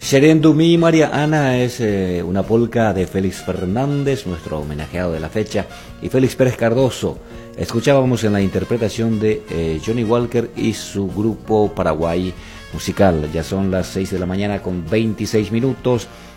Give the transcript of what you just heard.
Serendo mi María Ana es una polca de Félix Fernández, nuestro homenajeado de la fecha, y Félix Pérez Cardoso. Escuchábamos en la interpretación de Johnny Walker y su grupo Paraguay Musical. Ya son las 6 de la mañana con 26 minutos.